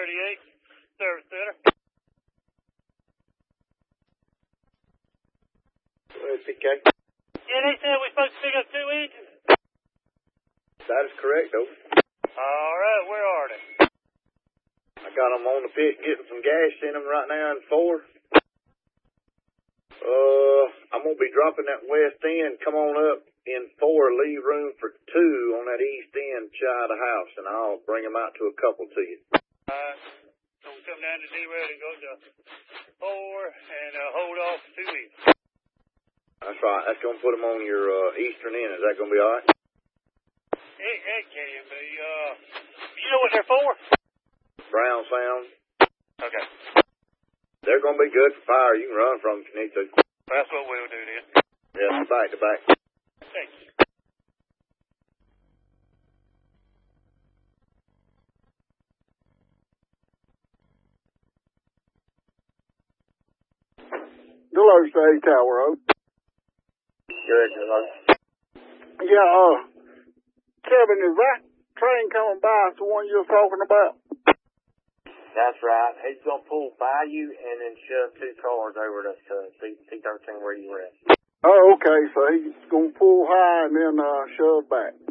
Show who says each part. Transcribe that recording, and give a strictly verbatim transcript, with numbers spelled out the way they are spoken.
Speaker 1: thirty-eight, Service Center.
Speaker 2: Where's P K?
Speaker 1: Yeah, they said we're supposed to pick up two engines.
Speaker 2: That is correct, though.
Speaker 1: All right, where are they?
Speaker 2: I got them on the pit getting some gas in them right now in four. Uh, I'm going to be dropping that west end. Come on up in four, leave room for two on that east end side of the house, and I'll bring them out to a couple to you.
Speaker 1: All right. So we come down to D-Road and go to four and uh, hold off two engines.
Speaker 2: That's right. That's going to put them on your uh, eastern end. Is that going to be all right?
Speaker 1: It, it can be. Uh, you know what they're for?
Speaker 2: Brown sound.
Speaker 1: Okay.
Speaker 2: They're going to be good for fire. You can run from them if you need to.
Speaker 1: That's what we'll do then.
Speaker 2: Yeah, back to back.
Speaker 1: Thank you.
Speaker 3: Deloach to A Tower Road.
Speaker 2: Good, good.
Speaker 3: Yeah, uh, Kevin, is that train coming by? It's the one you're talking about?
Speaker 4: That's right. He's going to pull by you and then shove two cars over to C thirteen where you were at.
Speaker 3: Oh, okay, so he's going to pull high and then uh, shove back.